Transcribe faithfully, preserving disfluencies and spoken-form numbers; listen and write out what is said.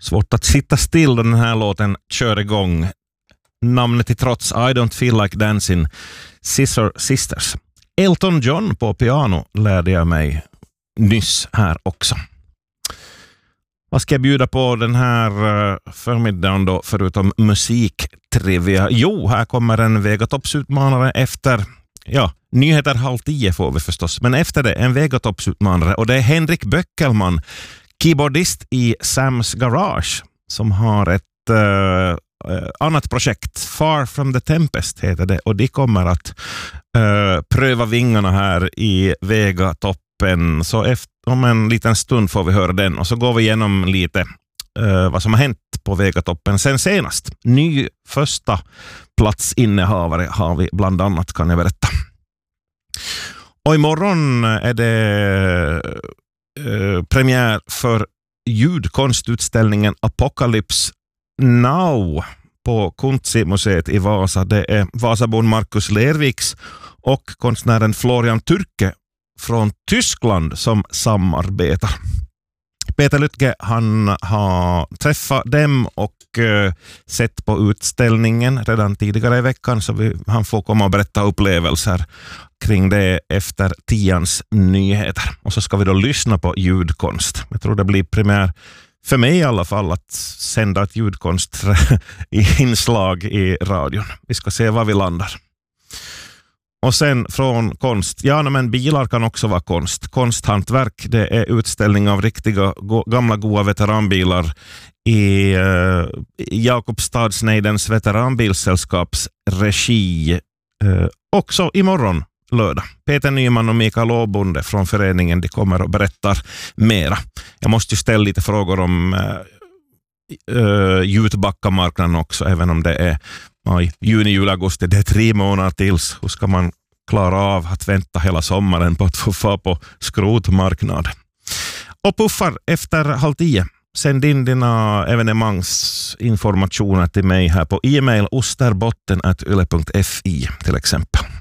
Svårt att sitta still då den här låten kör igång. Namnet till trots, I don't feel like dancing, Scissor Sisters. Elton John på piano lärde jag mig nyss här också. Vad ska jag bjuda på den här förmiddagen då, förutom musiktrivia? Jo, här kommer en Vegatoppsutmanare efter, ja, nyheter halv tio får vi förstås, men efter det en Vegatoppsutmanare, och det är Henrik Böckelman, keyboardist i Sam's Garage, som har ett uh, annat projekt, Far from the Tempest heter det, och de kommer att uh, pröva vingarna här i Vegatoppen. Så efter, om en liten stund får vi höra den, och så går vi igenom lite uh, vad som har hänt på Vegatoppen sen senast. Ny första platsinnehavare har vi bland annat, kan jag berätta. Och imorgon är det uh, premiär för ljudkonstutställningen Apocalypse Now på Kuntsimuseet i Vasa. Det är Vasabon Markus Lerviks och konstnären Florian Türke från Tyskland som samarbetar. Peter Lytke, han har träffat dem och uh, sett på utställningen redan tidigare i veckan, så vi, han får komma och berätta upplevelser kring det efter tians nyheter. Och så ska vi då lyssna på ljudkonst. Jag tror det blir premiär för mig i alla fall att sända ett ljudkonst i inslag i radion. Vi ska se var vi landar. Och sen från konst, ja men bilar kan också vara konst. Konsthantverk, det är utställning av riktiga go- gamla goda veteranbilar i uh, Jakobstadsnejdens veteranbilsällskaps regi. Uh, också imorgon lördag. Peter Nyman och Mikael Åbonde från föreningen, de kommer och berättar mera. Jag måste ju ställa lite frågor om uh, uh, Jutbackamarknaden också, även om det är maj, juni, juli, augusti. Det är tre månader tills. Hur ska man klara av att vänta hela sommaren på att få få på skrotmarknad? Och puffar efter halv tio. Sänd in dina evenemangsinformationer till mig här på e-mail osterbotten at yle punkt fi till exempel.